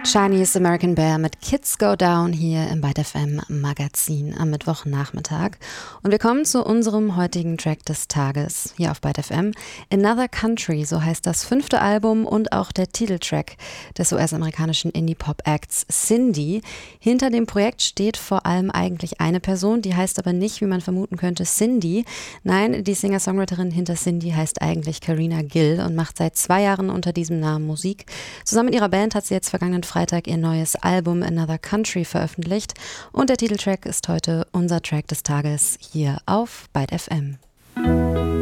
Chinese American Bear mit Kids Go Down hier im Byte FM Magazin am Mittwochnachmittag. Und wir kommen zu unserem heutigen Track des Tages hier auf Byte FM. Another Country, so heißt das 5. Album und auch der Titeltrack des US-amerikanischen Indie-Pop-Acts Cindy. Hinter dem Projekt steht vor allem eigentlich eine Person, die heißt aber nicht, wie man vermuten könnte, Cindy. Nein, die Singer-Songwriterin hinter Cindy heißt eigentlich Karina Gill und macht seit 2 Jahren unter diesem Namen Musik. Zusammen mit ihrer Band hat sie jetzt vergangenen Freitag ihr neues Album Another Country veröffentlicht und der Titeltrack ist heute unser Track des Tages hier auf Byte FM.